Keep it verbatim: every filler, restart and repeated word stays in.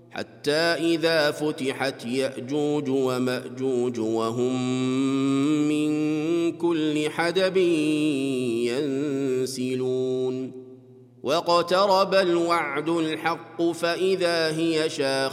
حتى إذا فتحت يأجوج ومأجوج وهم من كل حدب ينسلون واقترب الوعد الحق فإذا هي شاخصة